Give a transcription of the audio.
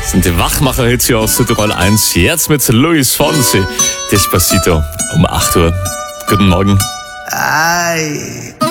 sind die Wachmacher-Hits hier aus Südtirol 1. Jetzt mit Luis Fonsi, Despacito um 8 Uhr. Guten Morgen. Ay.